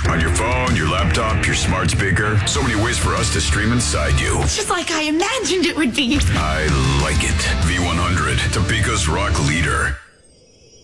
On your phone, your laptop, your smart speaker. So many ways for us to stream inside you. It's just like I imagined it would be. I like it. V100, Topeka's rock leader.